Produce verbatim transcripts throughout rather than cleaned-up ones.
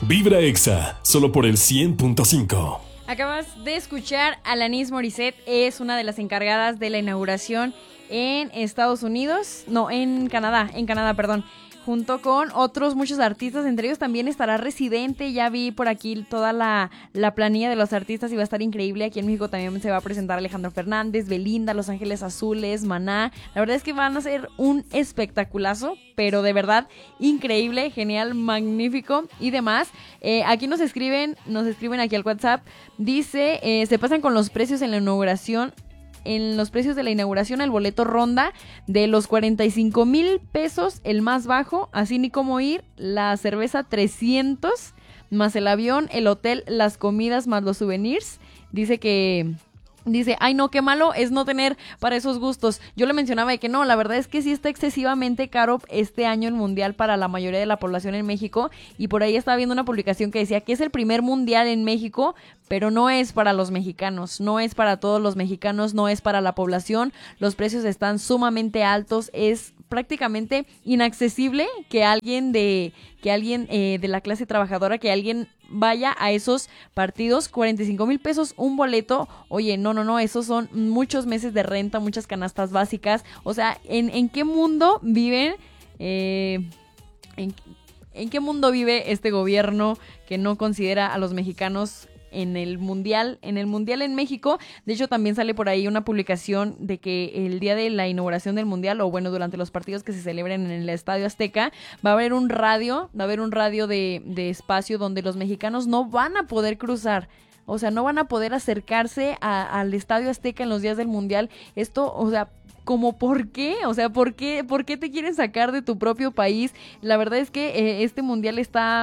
Vibra Exa, solo por el cien punto cinco. Acabas de escuchar a Alanis Morissette, es una de las encargadas de la inauguración en Estados Unidos, no, en Canadá, en Canadá, perdón, junto con otros muchos artistas, entre ellos también estará Residente. Ya vi por aquí toda la, la planilla de los artistas y va a estar increíble. Aquí en México también se va a presentar Alejandro Fernández, Belinda, Los Ángeles Azules, Maná. La verdad es que van a ser un espectaculazo, pero de verdad increíble, genial, magnífico y demás. Eh, aquí nos escriben, nos escriben aquí al WhatsApp, dice, eh, se pasan con los precios en la inauguración. En los precios de la inauguración, el boleto ronda de los cuarenta y cinco mil pesos, el más bajo, así ni como ir, la cerveza trescientos, más el avión, el hotel, las comidas, más los souvenirs. Dice que... Dice, ay no, qué malo es no tener para esos gustos. Yo le mencionaba de que no, la verdad es que sí está excesivamente caro este año el mundial para la mayoría de la población en México. Y por ahí estaba viendo una publicación que decía que es el primer mundial en México, pero no es para los mexicanos, no es para todos los mexicanos, no es para la población. Los precios están sumamente altos, es prácticamente inaccesible que alguien de, que alguien eh, de la clase trabajadora, que alguien vaya a esos partidos. Cuarenta y cinco mil pesos un boleto. Oye, no, no, no, esos son muchos meses de renta, muchas canastas básicas. O sea, ¿en, en qué mundo viven? Eh, en, ¿En qué mundo vive este gobierno que no considera a los mexicanos en el mundial, en el mundial en México? De hecho, también sale por ahí una publicación de que el día de la inauguración del mundial, o bueno, durante los partidos que se celebren en el Estadio Azteca, va a haber un radio, va a haber un radio de, de espacio donde los mexicanos no van a poder cruzar. O sea, no van a poder acercarse a, al Estadio Azteca en los días del mundial. Esto, o sea, ¿como por qué? O sea, ¿por qué, por qué te quieren sacar de tu propio país? La verdad es que eh, este mundial está...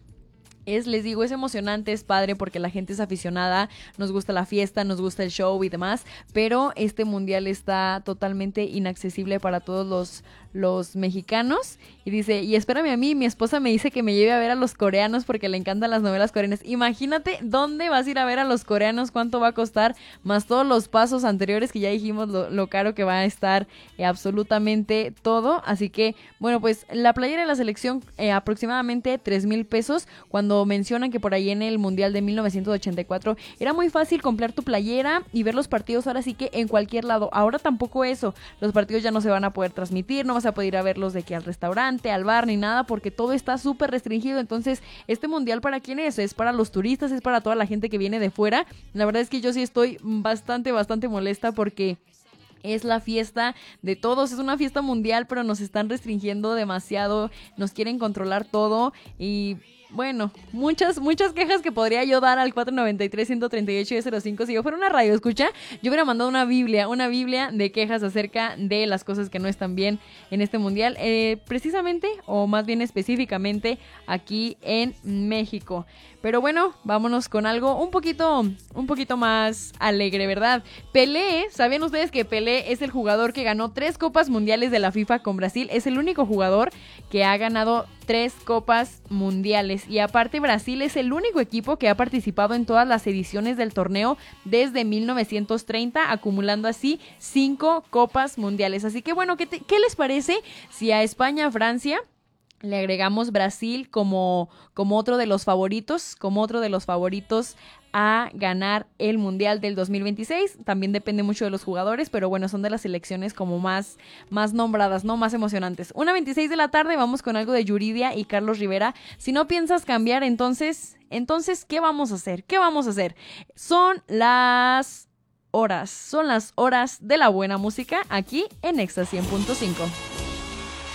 Es, les digo, es emocionante, es padre porque la gente es aficionada, nos gusta la fiesta, nos gusta el show y demás, pero este mundial está totalmente inaccesible para todos los, los mexicanos. Y dice, y espérame a mí, mi esposa me dice que me lleve a ver a los coreanos porque le encantan las novelas coreanas. Imagínate dónde vas a ir a ver a los coreanos, cuánto va a costar, más todos los pasos anteriores que ya dijimos lo, lo caro que va a estar eh, absolutamente todo. Así que, bueno, pues la playera de la selección eh, aproximadamente tres mil pesos. Cuando mencionan que por ahí en el Mundial de mil novecientos ochenta y cuatro era muy fácil comprar tu playera y ver los partidos, ahora sí que en cualquier lado. Ahora tampoco eso, los partidos ya no se van a poder transmitir, no vas a poder ir a verlos de que al restaurante, al bar, ni nada, porque todo está súper restringido. Entonces, este Mundial, ¿para quién es? Es para los turistas, es para toda la gente que viene de fuera. La verdad es que yo sí estoy bastante, bastante molesta porque... es la fiesta de todos, es una fiesta mundial, pero nos están restringiendo demasiado, nos quieren controlar todo y... Bueno, muchas, muchas quejas que podría yo dar al cuatro nueve tres, uno tres ocho, cero cinco. Si yo fuera una radio escucha, yo hubiera mandado una biblia, una biblia de quejas acerca de las cosas que no están bien en este mundial, eh, precisamente, o más bien específicamente, aquí en México. Pero bueno, vámonos con algo un poquito, un poquito más alegre, ¿verdad? Pelé, ¿sabían ustedes que Pelé es el jugador que ganó tres copas mundiales de la FIFA con Brasil? Es el único jugador que ha ganado tres copas mundiales. Y aparte, Brasil es el único equipo que ha participado en todas las ediciones del torneo desde mil novecientos treinta, acumulando así cinco copas mundiales. Así que bueno, ¿qué, te, qué les parece si a España, Francia... le agregamos Brasil como, como otro de los favoritos, como otro de los favoritos a ganar el Mundial del dos mil veintiséis? También depende mucho de los jugadores, pero bueno, son de las selecciones como más, más nombradas, ¿no? Más emocionantes. una veintiséis de la tarde, vamos con algo de Yuridia y Carlos Rivera. Si no piensas cambiar, entonces, entonces, ¿qué vamos a hacer? ¿Qué vamos a hacer? Son las horas, son las horas de la buena música aquí en Exa cien punto cinco.